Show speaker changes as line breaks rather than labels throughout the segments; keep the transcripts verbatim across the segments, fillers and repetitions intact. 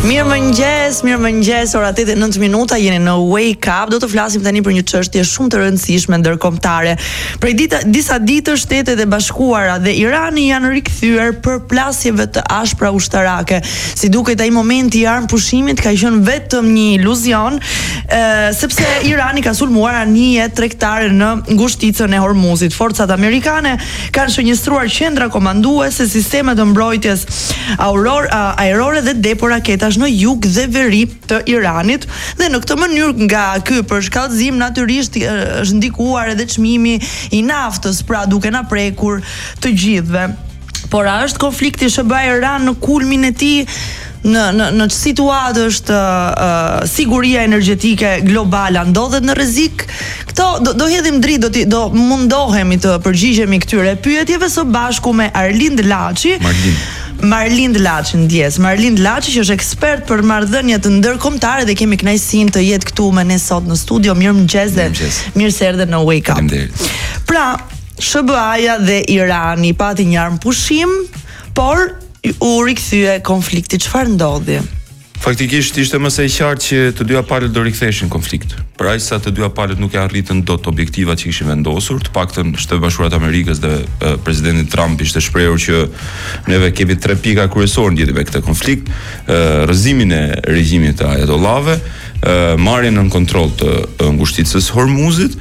Mirëmëngjes, mirëmëngjes, ora tetë e nëntë minuta, jeni në Wake Up. Do të flasim tani për një çështje shumë të rëndësishme ndërkombëtare. Prej dita, disa ditësh Shtetet e Bashkuara dhe Irani janë rikthyer përplasjeve të ashpra ushtarake. Si duket ai momenti i armë pushimit ka qenë vetëm një iluzion, e, sepse Irani ka sulmuar anije tregtare në ngushticën e Hormuzit. Forcat amerikane kanë shënjestruar qendra komanduese, sisteme të mbrojtjes auror, aerore dhe depo raketash në jug dhe veri të Iranit, dhe në këtë mënyrë nga ky përshkallëzim natyrisht është ndikuar edhe çmimi i naftës, pra duke na prekur të gjithëve. Por a është konflikti S B A-Iran në kulmin e tij? Në në në situatë është uh, siguria energjetike globale ndodhet në rrezik? Këto do, do hedhim dritë, do ti, do mundohemi të përgjigjemi këtyre pyetjeve së bashku me Arlind Laçi.
Marlin.
Marlind Laçi, ndjes. Marlind Laçi që është ekspert për marrëdhënie të ndërkombëtare dhe kemi kënaqësinë të jetë këtu me ne sot në studio. Mirëmëngjes dhe mirë se erdhe në Wake Up. Pra, S B A-ja dhe Irani pati një armë pushim, por u rikthye konflikti. Çfarë ndodhi?
Faktikisht ishte më së qartë që të dyja palët do riktheheshin konflikt. Për aq sa të dyja palët nuk e arritën dot objektivat që kishin vendosur, të paktën Shtetet e Bashkuara të Amerikës dhe e, presidenti Trump ishte shprehur që neve kemi tre pika kryesore lidhur me këtë konflikt: rrëzimin e regjimit të ajatollave, marrjen në kontroll të ngushticës Hormuzit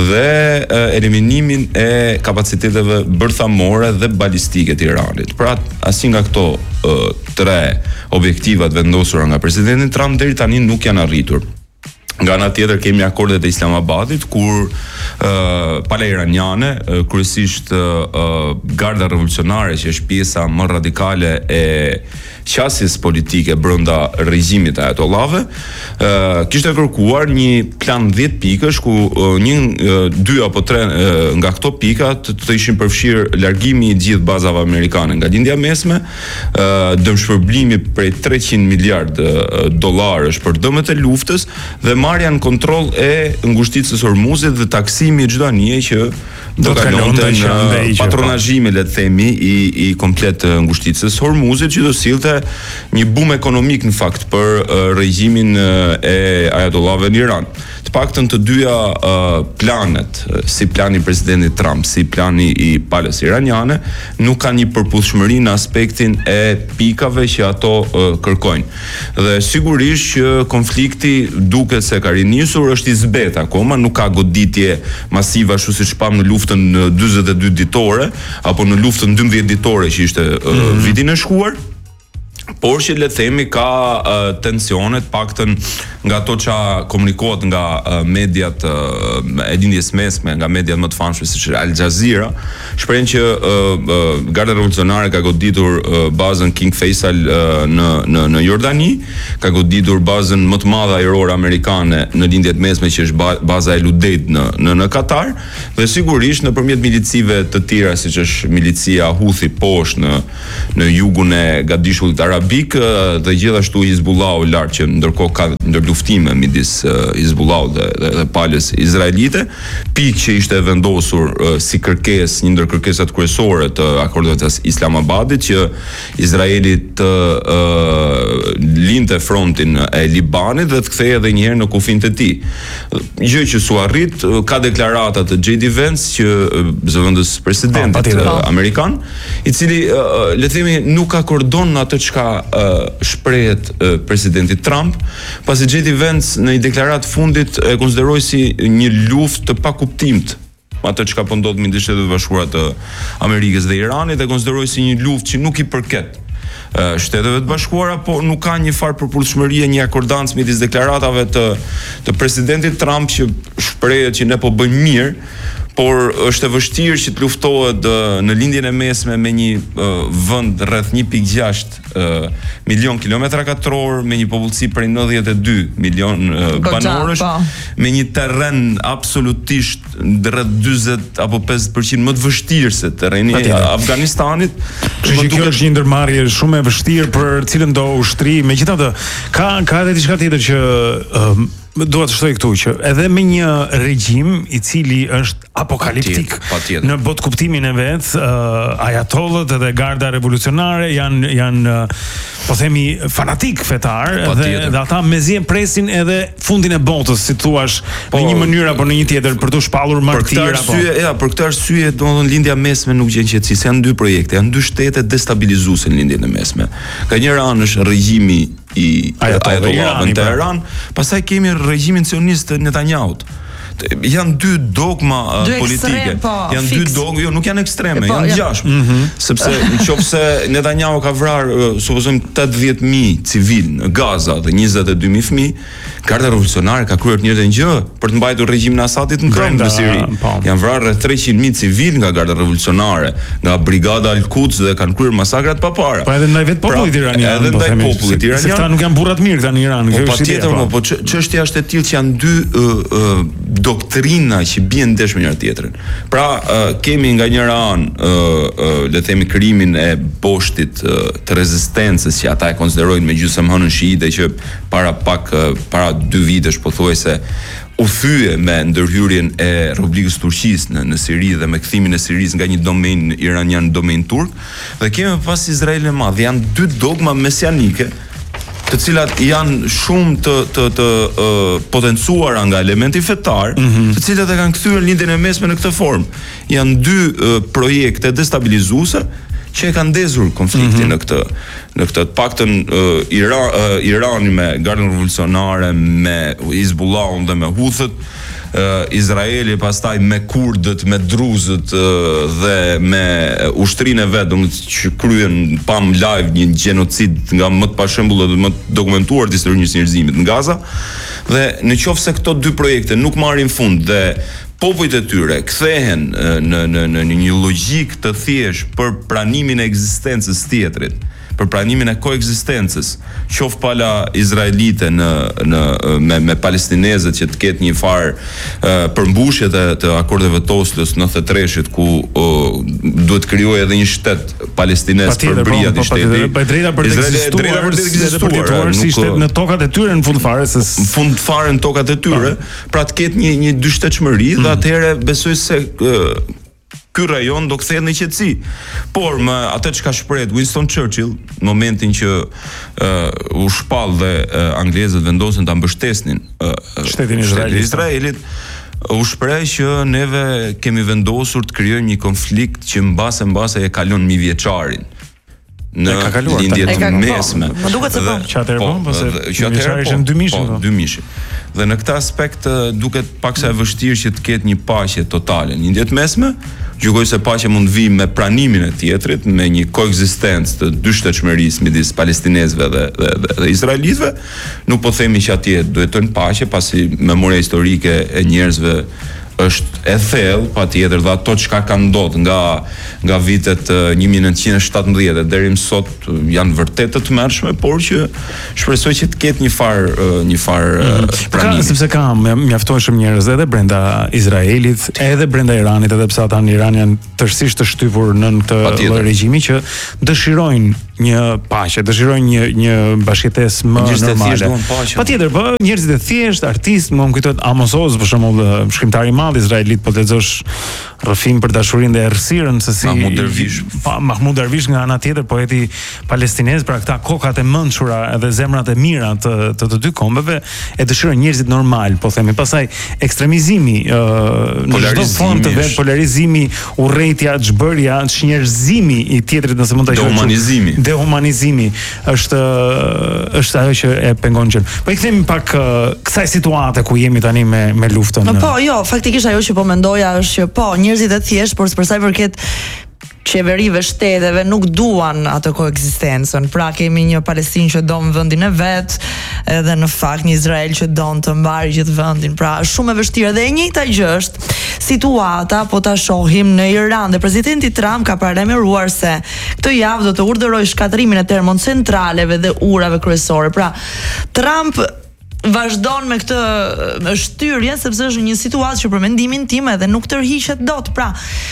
dhe eliminimin e kapaciteteve bërthamore dhe balistike të Iranit. Pra, asnjë nga këto tre objektivat vendosura nga presidenti Trump deri tani nuk janë arritur. Nga ana tjetër kemi akordet e Islamabadit kur uh, pala iraniane, uh, kryesisht uh, garda revolucionare që është pjesa më radikale e qasjes politike brenda regjimit ajatollave, uh, kishte kërkuar një plan dhjetë pikësh ku uh, një uh, dy apo tre uh, nga këto pika të, të ishin përfshirë largimi i gjithë bazave amerikane nga lindja mesme, uh, dëmshpërblimi prej treqind miliard uh, dollarësh për dëmet e luftës dhe marrja në kontroll e ngushticës Hormuzit dhe taksimi i çdo anije që do të kalonte në patronazhimin, le të themi, i, i komplet ngushticës Hormuzit, që do sillte një bum ekonomik në fakt për uh, regjimin uh, e ajatollave në Iran. Të paktën të dyja uh, planet, uh, si plani i presidentit Trump, si plani i palës iraniane, nuk kanë një përputhshmëri në aspektin e pikave që ato uh, kërkojnë. Dhe sigurisht që konflikti duket se ka rinisur, është i zbet akoma, nuk ka goditje masive ashtu siç pam në luftën në dyzet e dy ditore apo në luftën dymbëdhjetë ditore që ishte uh, mm-hmm. vitin e shkuar. Por që le të themi ka uh, tensionet, paktën nga ato që komunikohet nga uh, mediat uh, e lindjes mesme, nga mediat më të famshme siç Al Jazeera, shprehen që uh, uh, Garda Revolucionare ka goditur uh, bazën King Faisal uh, në në në Jordani, ka goditur bazën më të madhe ajrore amerikane në lindjet mesme që është ba baza e Ludeid në në në Katar, dhe sigurisht nëpërmjet milicive të tjera siç është milicia Houthi poshtë në në jugun e Gadishullit Arab dhe gjithashtu Hizbullahu lart, që ndërkohë ka ndërluftime midis uh, Hizbullahu dhe, dhe, dhe palës izraelite, pikë që ishte vendosur uh, si kërkesë, një ndër kërkesat kryesore të akordeve të Islamabadit, që Izraeli të uh, linte frontin e Libanit dhe të kthehej edhe një herë në kufin të tij. Gjë që su arrit, uh, ka deklarata të J D Vance, që uh, zëvendës presidentit uh, amerikan, i cili uh, le të themi nuk akordon atë çka Uh, shprehet uh, presidenti Trump, pasi J D Vance në një deklaratë fundit e konsideroi si një luftë të pakuptimt atë çka po ndodh midis Shtetit të Bashkuara të Amerikës dhe Iranit, e konsideroi si një luftë që nuk i përket uh, Shteteve të Bashkuara, po nuk ka një farë përputhshmërie, një akordancë midis deklaratave të të presidentit Trump që shprehet që ne po bëjmë mirë, por është e vështirë që të luftohet uh, në lindjen e mesme me një uh, vend rreth një pikë gjashtë uh, milion kilometra katror, me një popullsi prej nëntëdhjetë e dy milion uh, banorësh, me një terren absolutisht rreth dyzet apo pesëdhjetë përqind më të vështirë se terreni i Afganistanit.
Kështu që kjo është një ndërmarrje shumë e vështirë për cilën do ushtri. Megjithatë, ka ka edhe diçka tjetër që uh, dua të shtoj këtu që edhe me një regjim i cili është apokaliptik në botë kuptimin e vet, uh, ajatollët edhe garda revolucionare janë janë uh, po themi fanatik fetar dhe, dhe ata mezi e presin edhe fundin e botës, si thua, në një mënyrë apo në një tjetër për të shpallur martir apo.
Ja, për këtë arsye, domethënë lindja mesme nuk gjen qetësi, janë dy projekte, janë dy shtete destabilizuese në lindjen e mesme. Ka njëra anë është regjimi i ajatollëve në Teheran, pastaj kemi regjimin sionist të Netanyahut. Janë dy dogma uh, politike. Po, janë fix. Dy dogma, jo, nuk janë ekstreme, po, janë gjashtë. Mm -hmm. Sepse nëse Netanyahu ka vrarë, uh, supozojmë tetëdhjetë mijë civil në Gaza dhe njëzet e dy mijë fëmijë, Garda revolucionare ka kryer një gjë për të mbajtur regjimin e Asadit në këmbë në Siri. Po. Janë vrarë rreth treqind mijë civil nga Garda revolucionare, nga brigada Al-Quds dhe kanë kryer masakrat pa para.
Po edhe ndaj vetë popullit iranian.
Edhe ndaj popullit iranian.
Se këta nuk janë burrat mirë këta në Iran.
Po patjetër, po çështja është e tillë që janë dy uh, uh, doktrina që bien ndesh me njëra tjetrën. Pra, uh, kemi nga njëra anë, uh, uh, le të themi krimin e boshtit uh, të rezistencës që ata e konsiderojnë me gjysmëhënën shiite që para pak uh, para dy vitesh pothuajse u thye me ndërhyrjen e Republikës Turqisë në, në Siri dhe me kthimin e Sirisë nga një domen iranian në domen turk, dhe kemi pas Izraelin e madh. Janë dy dogma mesianike të cilat janë shumë të të të uh, potencuara nga elementi fetar, mm -hmm. të cilat e kanë kthyer lindjen e mesme në këtë formë. Janë dy uh, projekte destabilizuese që e kanë ndezur konfliktin mm -hmm. në këtë në këtë të paktën uh, Iran, uh, Irani me Gardën Revolucionare, me Hizbullahun dhe me Huthët, Uh, Izraeli pastaj me kurdët, me druzët uh, dhe me ushtrinë e vet, domethënë që kryen pam live një gjenocid nga më të pashembull dhe më të dokumentuar të historisë së njerëzimit në Gaza. Dhe në qoftë se këto dy projekte nuk marrin fund dhe popujt e tyre kthehen uh, në në në një logjik të thjeshtë për pranimin e ekzistencës tjetrit, për pranimin e koekzistencës, qoftë pala izraelite në në me me palestinezët që të ketë një farë uh, përmbushje të, të akordeve të Oslës në nëntëdhjetë e treshit ku uh, duhet krijojë edhe një shtet palestinez për bria të shtetit.
Pa drejta për të ekzistuar, si shtet në tokat e tyre në fund fare, se
në fund fare në tokat e tyre, pra të ketë një një dyshtetshmëri dhe atëherë besoj se uh, ky rajon do kthehet në qetësi. Por më atë çka shprehet Winston Churchill në momentin që uh, u shpall dhe uh, anglezët vendosën ta mbështesnin uh,
shtetin Izraelit,
Izraelit u shpreh që neve kemi vendosur të krijojmë një konflikt që mbase mbase e kalon mijëvjeçarin në lindjet mesme.
Më duket se po.
Çfarë po? Po se mijëvjeçari ishte dy mishin.
Po, dy mishin. Dhe në këtë aspekt duket paksa e vështirë që të ketë një paqe totale në lindjet mesme. Gjykoj se paqja mund vi me pranimin e tjetrit, me një koekzistencë të dyshtetshmërisë midis palestinezëve dhe dhe, dhe, dhe izraelitëve. Nuk po themi që atje duhet të jetë paqe, pasi memoria historike e njerëzve është e thellë, patjetër, dhe ato çka ka ndodhur nga nga vitet një mijë e nëntëqind e shtatëmbëdhjetë deri më sot janë vërtet të tmerrshme, por që shpresoj që të ketë një far një far mm. pranimi.
Sepse ka mjaftueshëm njerëz edhe brenda Izraelit, edhe brenda Iranit, edhe pse ata në Iran janë tërësisht të shtypur në këtë regjimi që dëshirojnë një paqe, dëshirojnë një një bashkëtesë më normale. Patjetër, po njerëzit e thjesht, artistë, më kujtohet Amos Oz, për shembull, shkrimtari i madh izraelit, po lexosh rrëfim për dashurinë dhe errësirën se si
Mahmud Dervish.
Pa, Mahmud Dervish nga ana tjetër, poeti palestinez, pra këta kokat e mençura edhe zemrat e mira të të, të dy kombeve e dëshirojnë njerëzit normal, po themi. Pastaj ekstremizimi, ë në çdo formë të vet, polarizimi, urrëtia, çbërja, çnjerëzimi i tjetrit, nëse mund ta quajmë.
Dehumanizimi.
Dehumanizimi është është ajo që e pengon gjën. Po i kthemi pak kësaj situate ku jemi tani me me luftën.
No, po, jo, faktikisht ajo që po mendoja është që po, njerëzit e thjesht, por për sa i përket qeverive, shteteve nuk duan atë koekzistencën. Pra kemi një Palestinë që don vendin e vet, edhe në fakt një Izrael që don të mbarë gjithë vendin. Pra shumë e vështirë dhe e njëjta gjë është situata, po ta shohim në Iran dhe presidenti Trump ka paralajmëruar se këtë javë do të urdhërojë shkatërimin e termocentraleve dhe urave kryesore. Pra Trump vazhdon me këtë shtyrje sepse është një situatë që për mendimin tim edhe nuk tërhiqet dot. Pra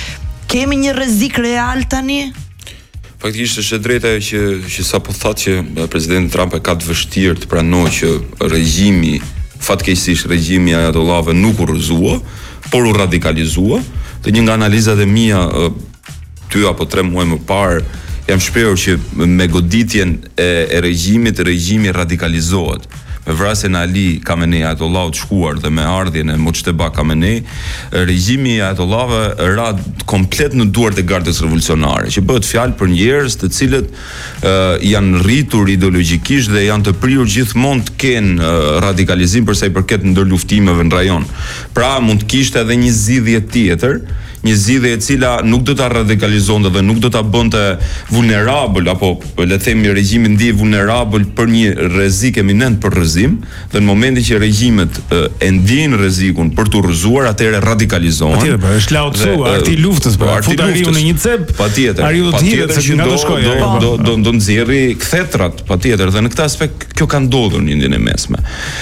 kemi një rrezik real tani?
Faktikisht është e drejta ajo që që sapo thatë që presidenti Trump e ka të vështirë të pranojë që regjimi fatkeqësisht regjimi i ajatollave nuk u rrëzua, por u radikalizua. Dhe një nga analizat e mia dy apo tre muaj më parë jam shprehur që me goditjen e, e regjimit, regjimi radikalizohet. Me vrasjen e Ali Khamenei ajatollahu të shkuar dhe me ardhjen e Mujtaba Khamenei, regjimi i ajatollave ra komplet në duart e gardës revolucionare, që bëhet fjalë për njerëz të cilët uh, janë rritur ideologjikisht dhe janë të prirur gjithmonë të kenë uh, radikalizim për sa i përket ndër luftimeve në rajon. Pra mund të kishte edhe një zgjidhje tjetër, një zgjidhje e cila nuk do ta radikalizonte dhe nuk do ta bënte vulnerabël apo le të themi regjimin ndiej vulnerabël për një rrezik eminent për rrëzim, dhe në momentin që regjimet e ndjejnë rrezikun për të rrëzuar, atëherë radikalizohen.
Patjetër, po është lautsu, arti luftës, po fut Ariu në një cep.
Patjetër.
Ariu do të hiqet se nga do shkojë.
Do do do nxjerrë kthetrat, patjetër, dhe në këtë aspekt kjo ka ndodhur në Indin e Mesme.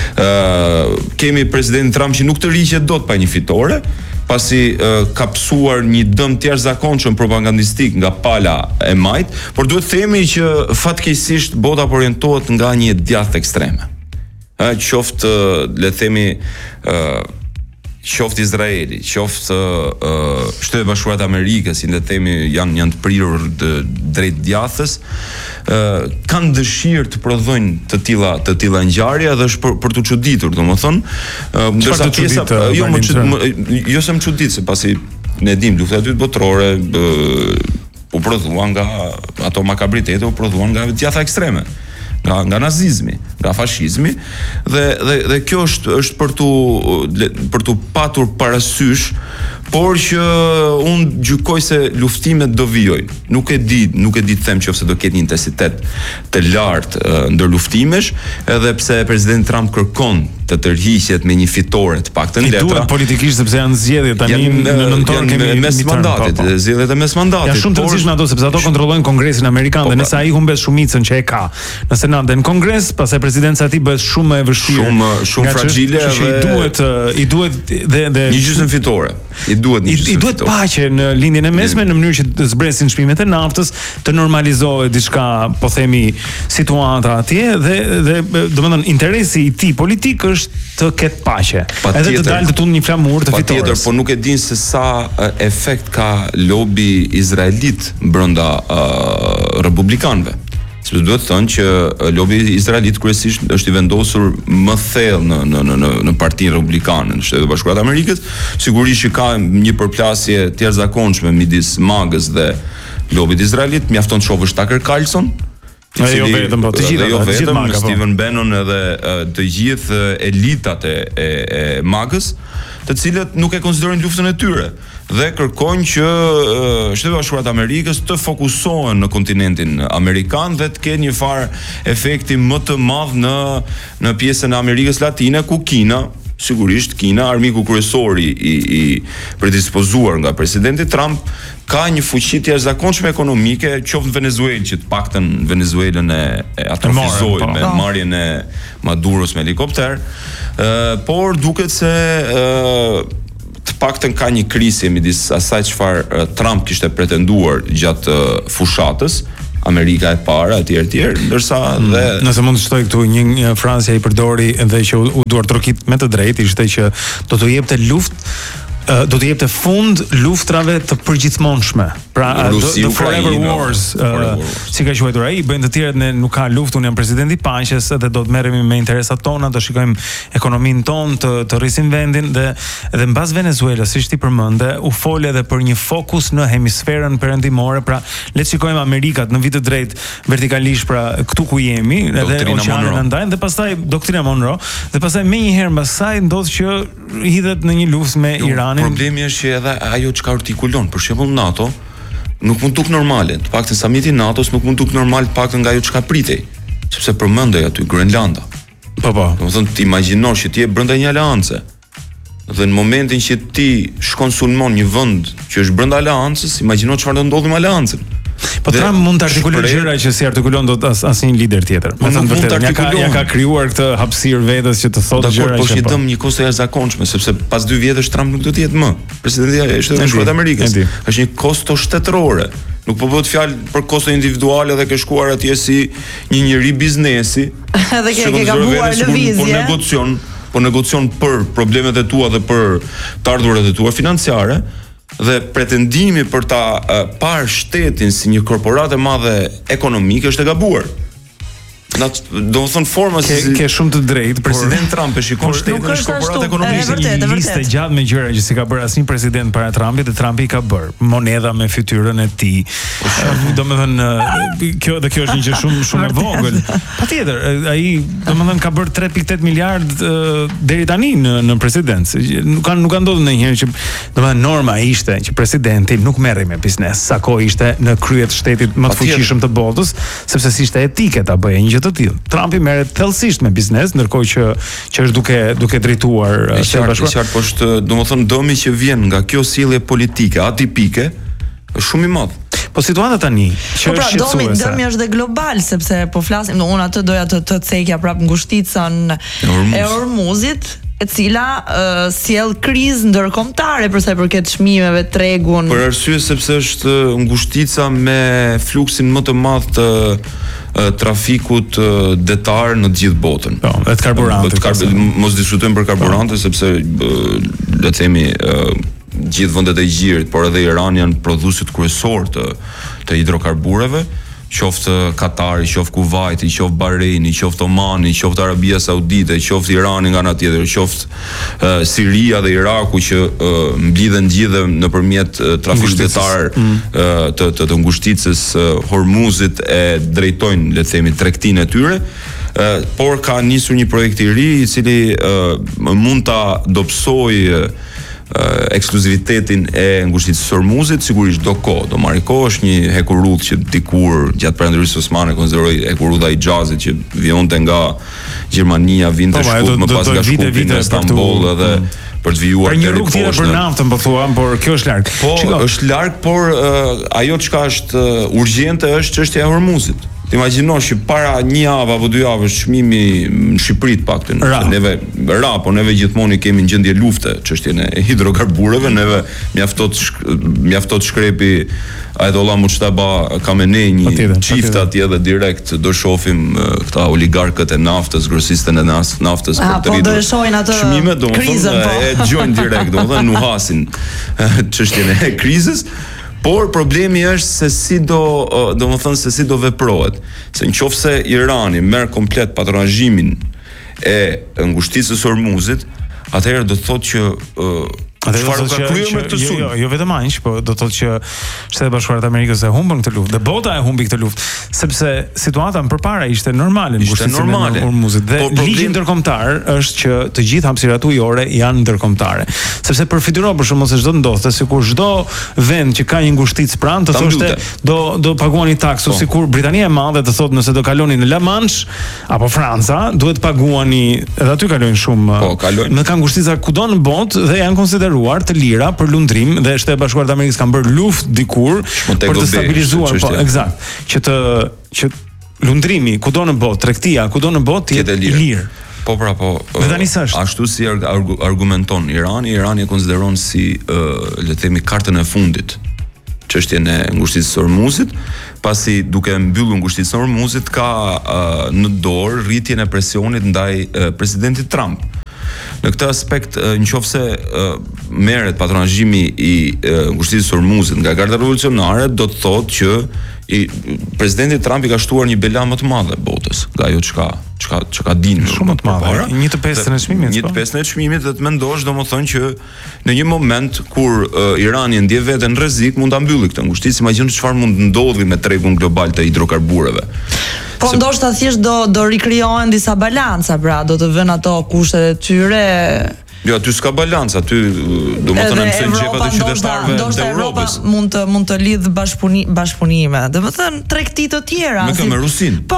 Ë kemi presidentin Trump që nuk të riqet dot pa një fitore, pasi uh, ka pësuar një dëm të jashtëzakonshëm propagandistik nga pala e majt, por duhet themi që fatkeqësisht bota po orientohet nga një djathtë ekstreme. Ë qoftë uh, le të themi uh, qoftë Izraeli, qoftë uh, Shtetet Bashkuara të Amerikës, si le të themi janë janë të prirur drejt djathës, Uh, kanë dëshirë të prodhojnë të tilla të tilla ngjarje dhe është për, për të çuditur, domethënë, uh, ndërsa pjesa jo më çud, jo se më çudit se pasi ne dim lufta e dytë botërore uh, u prodhuan nga ato makabritete, u prodhuan nga djatha ekstreme, nga nga nazizmi, nga fashizmi, dhe dhe dhe kjo është është për tu për tu patur parasysh, por që unë gjykoj se luftimet do vijojnë. Nuk e di, nuk e di të them nëse do ketë një intensitet të lartë uh, ndër luftimesh, edhe pse presidenti Trump kërkon të tërhiqet me një fitore të paktën letra.
I duhet politikisht sepse janë zgjedhje tani në nëntor kemi
mes mandatit, zgjedhjet e mes mandatit.
Ja shumë të rëndësishme ato sepse ato kontrollojnë Kongresin Amerikan, dhe nëse ai humbes shumicën që e ka në Senat dhe në Kongres, pastaj presidenca e tij bëhet shumë e vështirë.
Shumë shumë fragile
dhe i duhet i duhet dhe dhe
një gjysmë fitore. I duhet një gjysmë.
I duhet paqe në lindjen e mesme në mënyrë që të zbresin çmimet e naftës, të normalizohet diçka, po themi, situata atje dhe dhe domethënë interesi i tij politik është të ketë paqe. Edhe të dalë të tund një flamur të fitores.
Patjetër, po nuk e din se sa uh, efekt ka lobi izraelit brenda uh, republikanëve. Sepse duhet të thënë që lobi izraelit kryesisht është i vendosur më thellë në në në në Partinë Republikane në Shtetet Bashkuara të Amerikës. Sigurisht që ka një përplasje të jashtëzakonshme midis magës dhe lobit izraelit. Mjafton të shohësh Tucker Carlson,
Jo cili, vetëm, po, të gjitha,
jo
të
vetëm,
maga,
Stephen Bannon edhe të gjithë elitat e, e, e magës, të cilët nuk e konsiderojnë luftën e tyre dhe kërkojnë që Shtetet Bashkuara të Amerikës të fokusohen në kontinentin amerikan dhe të kenë një farë efekti më të madh në në pjesën e Amerikës Latine, ku Kina, sigurisht Kina, armiku kryesor i, i predispozuar nga presidenti Trump, ka një fuqi të jashtëzakonshme ekonomike, qoftë në Venezuelë, që të paktën Venezuelën e, e atrofizoi me marrjen e Maduros me helikopter, uh, por duket se uh, të paktën ka një krisje midis asaj çfarë uh, Trump kishte pretenduar gjatë uh, fushatës, Amerika e para, etj etj, ndërsa mm. dhe
nëse mund të shtoj këtu një, një Francia i përdori dhe që u, u duar trokit me të drejtë, ishte që do të jepte luftë Uh, do të jepte fund luftrave të përgjithmonshme. Pra
Rusi,
the, the
Ukraina,
forever wars, uh, forever wars. Si ka quajtur ai, bëjnë të tjerët ne nuk ka luftë, unë jam presidenti i paqes dhe do të merremi me interesat tona, do shikojmë ekonominë tonë, të të rrisim vendin dhe dhe mbas Venezuelës, siç ti përmende, u fol edhe për një fokus në hemisferën perëndimore, pra le të shikojmë Amerikat në vit të drejt vertikalisht, pra këtu ku jemi, edhe oqeanin na ndajnë, dhe pastaj doktrina Monroe, dhe pastaj më një herë mbas saj ndodh që hidhet në një luftë me Iranin.
Problemi është që edhe ajo çka artikulon, për shembull NATO, nuk mund duk normale. Të paktën samiti i NATO-s nuk mund duk normal, të paktën nga ajo çka pritej, sepse përmendej aty Grenlanda.
Po po.
Domethënë ti imagjinosh që ti je brenda një aleance. Dhe në momentin që ti shkon sulmon një vend që është brenda aleancës, imagjino çfarë do ndodhi me aleancën.
Po Trump mund të artikulojë gjëra që si artikulon dot as asnjë lider tjetër.
Po
thënë vërtet, ja ka ja ka krijuar këtë hapësirë vetes që të thotë gjëra që
po. Po i dëm një kosto e jashtëzakonshme, sepse pas dy vjetësh Trump nuk do të jetë më presidenti i Shtetit Bashkuar të Amerikës. Është një kosto shtetërore. Nuk po bëhet fjalë për kosto individuale dhe ke shkuar atje si një njeri biznesi.
Edhe ke ke gabuar lëvizje.
Po negocion po negocion për problemet e tua dhe për të ardhurat e tua financiare, dhe pretendimi për ta uh, parë shtetin si një korporatë e madhe ekonomike është e gabuar. Do të thonë forma
ke,
si
ke shumë të drejtë.
President Trump e shikon shtetin në korporatë ekonomike.
Një listë gjatë me gjëra që si ka bërë asnjë president para Trumpit, dhe Trumpi ka bërë. Monedha me fytyrën e tij. Domethënë kjo dhe kjo është një gjë shumë shumë e vogël. Patjetër, ai domethënë ka bërë tre pikë tetë miliard deri tani në në presidencë. Nuk kanë nuk ka ndodhur ndonjëherë që domethënë norma ishte që presidenti nuk merrej me biznes, sa kohë ishte në krye të shtetit më të fuqishëm të botës, sepse si ishte etike ta bëjë një gjë të tillë. Trumpi merret thellësisht me biznes, ndërkohë që që është duke duke drejtuar
Shtetin Bashkuar. Është qartë, po është, domethënë dëmi që vjen nga kjo sjellje politike atipike është shumë i madh.
Po situata tani që
po pra,
është shqetësuese.
Dëmi është dhe global, sepse po flasim, no, unë atë doja të të cekja prap ngushticën e Hormuzit, e cila uh, sjell krizë ndërkombëtare për sa i përket çmimeve, tregun.
Për arsye sepse është ngushtica me fluksin më të madh të trafikut detar në të gjithë botën.
Po, e të karburante.
Kar mos diskutojmë për karburante, sepse le të themi gjithë vendet e gjirit, por edhe Irani janë prodhuesit kryesor të të hidrokarbureve, qoftë Katari, qoftë Kuwaiti, qoftë Bahreini, qoftë Omani, qoftë Arabia Saudite, qoftë Irani nga ana tjetër, qoftë uh, Siria dhe Iraku që uh, mblidhen gjithë nëpërmjet uh, trafikut detar mm. uh, të të, të ngushticës uh, Hormuzit e drejtojnë, le të themi, tregtinë e tyre. Uh, por ka nisur një projekt i ri i cili uh, mund ta dobësojë uh, Uh, ekskluzivitetin e ngushticës së Hormuzit, sigurisht do kohë, do marrë kohë, është një hekurudh që dikur gjatë Perëndërisë Osmane konsideroi hekurudha i xhazit që vjonte nga Gjermania, vinte shkut më pas nga shkupi në Istanbul edhe për të vijuar
deri poshtë. Për një rrugë tjetër për naftën po thuam, por kjo është larg.
Po, është larg, por uh, ajo çka është uh, urgjente është çështja e Hormuzit. Të imagjinosh që para një javë apo dy javësh çmimi në Shqipëri të paktën, neve ra, po neve gjithmonë kemi në gjendje lufte çështjen e hidrokarbureve, neve mjaftot mjaftot shkrepi Ayatollah Muçtaba Khamenei një çift atje dhe direkt do shohim uh, këta oligarkët e naftës, grosistën e naftës
për të rritur. Po do shohin atë
çmimet, domethënë po. E dëgjojnë direkt, domethënë nuhasin çështjen e krizës. Por problemi është se si do, do më thënë se si do veprohet. Se në qoftë se Irani merr komplet patronazhimin e ngushticës Hormuzit, atëherë do të thotë që uh, çfarë ka kryer me këtë sulm?
Jo, jo vetëm aq, po do të thotë që Shtetet Bashkuara të Amerikës e humbën këtë luftë, dhe bota e humbi këtë luftë, sepse situata më përpara ishte normale në ngushticën e Hormuzit. Dhe ligji ndërkombëtar është që të gjithë hapësirat ujore janë ndërkombëtare. Sepse përfituron për shkakun se çdo ndodhte, sikur çdo vend që ka një ngushticë pranë të thoshte do do paguani taksë, sikur Britania e Madhe të thotë nëse do kaloni në La Manche apo Franca, duhet paguani, edhe aty kalojnë shumë.
Po, kalojnë.
Në kanë ngushtica kudo në botë dhe janë konsideruar të lira për lundrim, dhe Shtetet Bashkuara të Amerikës kanë bërë luftë dikur për të stabilizuar, po, eksakt, që të që lundrimi kudo në botë, tregtia kudo në botë të jetë i lirë.
Po pra, po. Ashtu si argumenton Irani, Irani e konsideron si uh, le të themi kartën e fundit çështjen e ngushticës së Hormuzit, pasi duke mbyllur ngushticën e Hormuzit ka uh, në dorë rritjen e presionit ndaj uh, presidentit Trump. Në këtë aspekt, nëse uh, merret patronazhimi i uh, ngushticës së Hormuzit nga garda revolucionare, do të thotë që i presidenti Trump i ka shtuar një bela më të madhe botës, nga ajo çka çka çka dinë
shumë më të madhe. Një të pesën e çmimit.
Një të pesën e çmimit, dhe të mendosh domethënë që në një moment kur uh, Irani ndje veten në rrezik, mund ta mbylli këtë ngushticë. Imagjino çfarë mund të ndodhi me tregun global të hidrokarbureve.
Po se... ndoshta thjesht do do rikrijohen disa balanca, pra do të vënë ato kushtet e tyre.
Jo, aty s'ka balancë, aty do më të në mësën gjepa të qytetarëve të Europës.
Mund të, mund të lidhë bashkëpuni, bashkëpunime, dhe më thënë tregti të tjera.
Me ka me Rusin?
Po.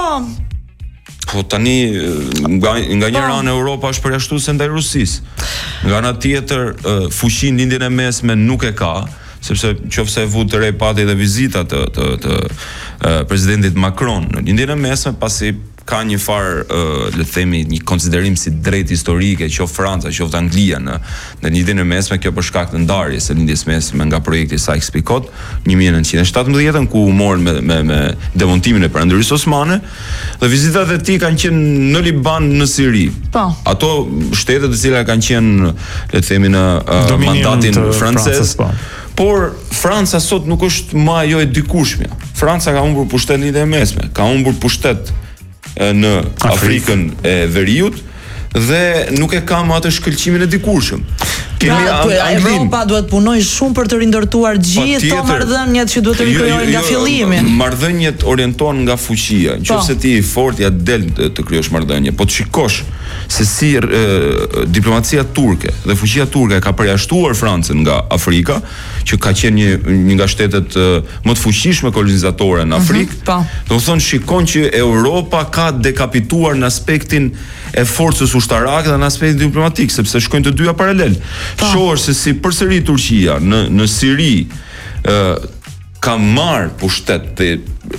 Po tani, nga, nga një ranë Europa është përjashtuese ndaj Rusisë. Nga ana tjetër, fuqinë në Indjen e Mesme nuk e ka, sepse qofse e vu të re pati dhe vizita të, të, të, të prezidentit Macron në Indjen e Mesme, pasi ka një farë, uh, le të themi, një konsiderim si drejt historike, qoftë Franca, qoftë Anglia në në lidhjen e mesme, kjo për shkak të ndarjes së lindjes mesme nga projekti Sykes-Picot një mijë e nëntëqind e shtatëmbëdhjetë ku u morën me me me demontimin e Perandërisë Osmane, dhe vizitat e tij kanë qenë në Liban, në Siri.
Po.
Ato shtete të cilat kanë qenë, le të themi, në uh, mandatin francez. Por Franca sot nuk është më ajo e dikushmja. Franca ka humbur pushtet në lidhje mesme, ka humbur pushtet në Afrikën e Veriut dhe nuk e ka më atë shkëlqimin e dikurshëm.
Kemi pra, Evropa duhet punoj shumë për të rindërtuar gjithë to marrëdhëniet që duhet të rikrijojnë nga fillimi.
Marrëdhëniet orientohen nga fuqia. Nëse ti i fortë ja del të, të krijosh marrëdhënie, po të shikosh se si e, diplomacia turke dhe fuqia turke ka përjashtuar Francën nga Afrika, që ka qenë një, një nga shtetet e, më të fuqishme kolonizatore në Afrikë. Mm-hmm, do të thonë shikon që Europa ka dekapituar në aspektin e forcës ushtarake dhe në aspektin diplomatik, sepse shkojnë të dyja paralel. Shohër se si përsëri Turqia në në Siri ë ka marr pushtet të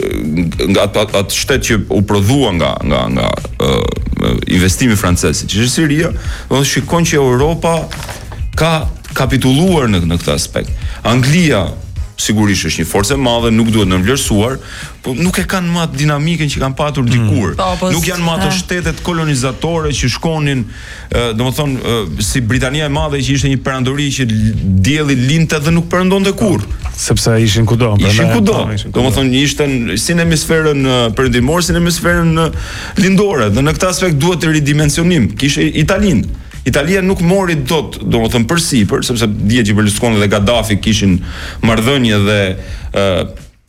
nga atë at, at shtet që u prodhua nga nga nga ë investimi francez, që është Siria, do të shikon që Europa ka kapitulluar në në këtë aspekt. Anglia sigurisht është një forcë e madhe, nuk duhet në vlerësuar, po nuk e kanë më atë dinamikën që kanë patur dikur. Mm. Nuk janë më ato shtetet kolonizatore që shkonin, domethënë si Britania e Madhe që ishte një perandori që dielli linte dhe nuk perëndonte kurrë,
sepse ishin kudo.
Ishin kudo. Domethënë ishte si në hemisferën perëndimore, si në hemisferën lindore, dhe në këtë aspekt duhet të ridimensionim. Kishte Italinë. Italia nuk mori dot, domethënë përsipër, sepse dihet që Berlusconi dhe Gaddafi kishin marrëdhënie dhe uh,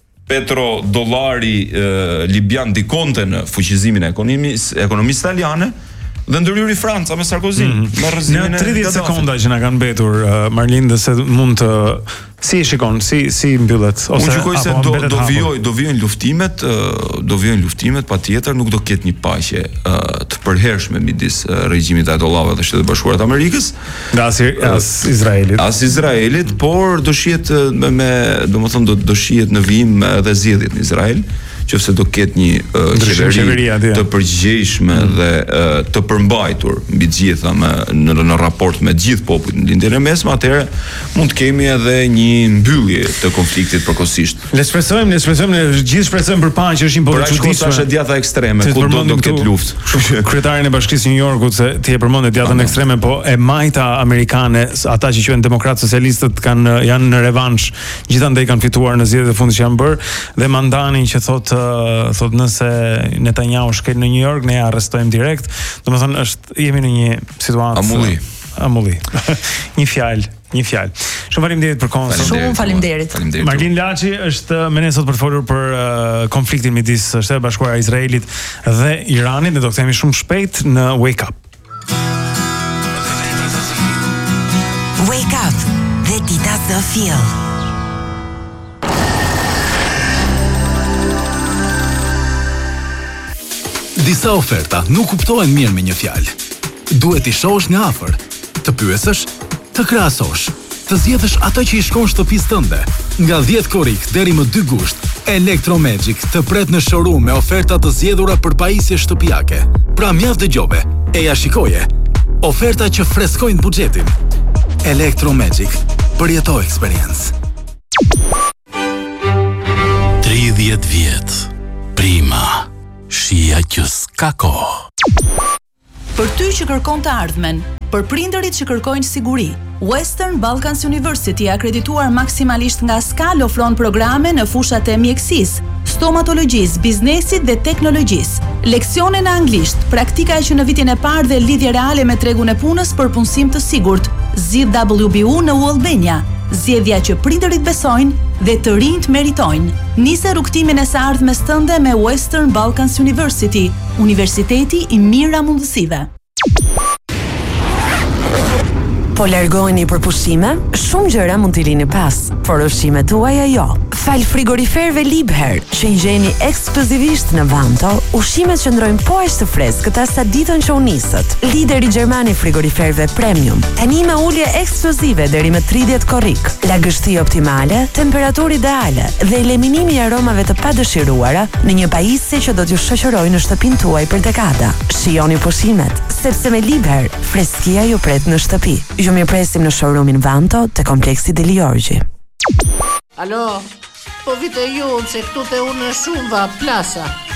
petro-dollari uh, libian dikonte në fuqizimin e ekonomisë ekonomisë italiane, dhe ndërhyri Franca me Sarkozy, mm -hmm. me rrëzimin e
Në tridhjetë sekonda që na kanë mbetur, uh, Marlin, se mund të si e shikon, si si mbyllet ose
unë shikoj se do do vijoj, do vijojnë luftimet, uh, do vijojnë luftimet, patjetër nuk do ketë një paqe uh, të përhershme midis uh, regjimit ajatollave dhe Shtetet Bashkuara të Amerikës,
as as Izraelit.
As Izraelit, por do shihet me, me domethënë do do shihet në vijim edhe zgjedhjet në Izrael, qofse do ketë një uh, qeveri të përgjegjshme mm. dhe uh, të përmbajtur mbi të gjitha me në, në raport me gjithë popullin në lindjen e mesme, atëherë mund të kemi edhe një mbyllje të konfliktit përkohësisht.
Le të shpresojmë, le të shpresojmë, ne gjithë shpresojmë për paqe, është një botë e çuditshme.
Është djatha ekstreme, ku do të ketë luftë.
Kryetarin e Bashkisë së New Yorkut, se ti e përmendë djatën ekstreme, po e majta amerikane, ata që quhen demokratë socialistët, kanë janë në revansh, gjithandaj kanë fituar në zgjedhjet e fundit që janë bërë, dhe Mandani që thotë thot nëse Netanyahu shkel në New York, ne ja arrestojmë direkt. Domethënë është jemi në një situatë
amulli.
Amulli. një fjalë, një fjalë. Shumë faleminderit për kohën.
Shumë faleminderit.
Marlin Laçi është me ne sot për të folur për uh, konfliktin midis Shtetit Bashkuar Izraelit dhe Iranit. Ne do të kthehemi shumë shpejt në Wake Up.
Wake Up. The Dita Sofiel.
Disa oferta nuk kuptohen mirë me një fjalë. Duhet i shohësh nga afër, të pyesësh, të krahasosh, të zgjedhësh atë që i shkon shtëpisë tënde. Nga dhjetë korrik deri më dy gusht, Electromagic të pret në showroom me oferta të zgjedhura për pajisje shtëpiake. Pra mjaft dëgjove, e ja shikoje. Oferta që freskojnë buxhetin. Electromagic, përjeto experience.
tridhjetë vjet. Prima. Shia që s'ka kohë.
Për ty që kërkon të ardhmen, për prindërit që kërkojnë siguri, Western Balkans University, akredituar maksimalisht nga Skal, ofron programe në fushat e mjekësisë, stomatologjisë, biznesit dhe teknologjisë. Leksione në anglisht, praktika që në vitin e parë dhe lidhje reale me tregun e punës për punësim të sigurt. Zgjidh W B U në U Albania. Zgjedhja që prindërit besojnë dhe të rinjt meritojnë. Nise rrugtimin e së ardhmes tënde me Western Balkans University, universiteti i mira mundësive.
Po largoheni për pushime? Shumë gjëra mund t'i lini pas, por ushqimet tuaja jo. Fal frigoriferëve Liebherr, që i gjeni ekskluzivisht në Vanto, ushqimet qëndrojnë po aq të freskëta sa ditën që u nisët. Lideri gjerman i frigoriferëve Premium, tani me ulje ekskluzive deri më tridhjetë korrik, lagështi optimale, temperaturë ideale dhe eliminimi i aromave të padëshiruara në një pajisje që do t'ju shoqërojë në shtëpinë tuaj për dekada. Shijoni pushimet, sepse me Liebherr freskia ju pret në shtëpi. Ju mirëpresim në showroomin Vanto të kompleksi Deli Orgji.
Alo, po vite ju se këtu te unë shumë va plasa.